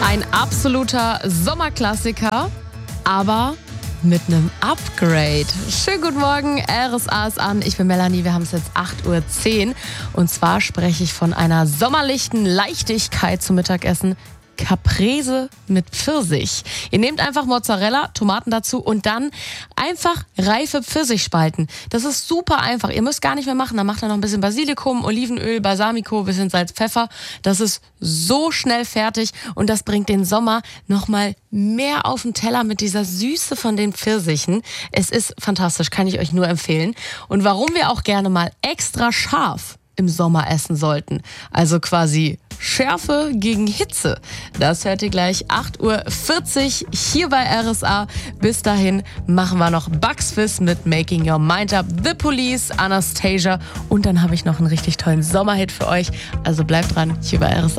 Ein absoluter Sommerklassiker, aber mit einem Upgrade. Schönen guten Morgen, RSA ist an. Ich bin Melanie, wir haben es jetzt 8:10 Uhr. Und zwar spreche ich von einer sommerlichen Leichtigkeit zum Mittagessen. Caprese mit Pfirsich. Ihr nehmt einfach Mozzarella, Tomaten dazu und dann einfach reife Pfirsichspalten. Das ist super einfach. Ihr müsst gar nicht mehr machen. Dann macht ihr noch ein bisschen Basilikum, Olivenöl, Balsamico, bisschen Salz, Pfeffer. Das ist so schnell fertig und das bringt den Sommer nochmal mehr auf den Teller mit dieser Süße von den Pfirsichen. Es ist fantastisch, kann ich euch nur empfehlen. Und warum wir auch gerne mal extra scharf im Sommer essen sollten. Also quasi Schärfe gegen Hitze. Das hört ihr gleich 8:40 Uhr hier bei RSA. Bis dahin machen wir noch Bugs Fizz mit Making Your Mind Up, The Police, Anastasia und dann habe ich noch einen richtig tollen Sommerhit für euch. Also bleibt dran hier bei RSA.